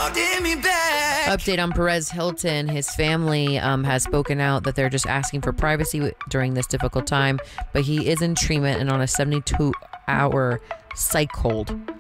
Update on Perez Hilton. His family has spoken out that they're just asking for privacy during this difficult time, but he is in treatment and on a 72-hour psych hold.